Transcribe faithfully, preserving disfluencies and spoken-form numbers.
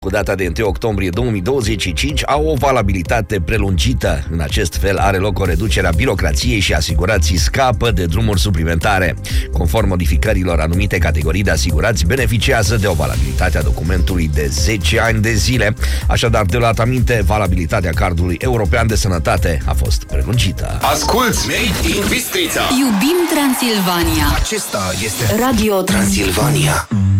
cu data de întâi octombrie două mii douăzeci și cinci au o valabilitate prelungită. În acest fel are loc o reducere a birocrației și asigurații scapă de drumuri suplimentare. Conform modificărilor, anumite categorii de asigurați beneficiază de o valabilitate a documentului de zece ani de zile. Așadar, de luat aminte, valabilitatea cardului european de sănătate a fost prelungită. Asculți Made in Bistrița. Iubim Transilvania. Acesta este Radio Transilvania.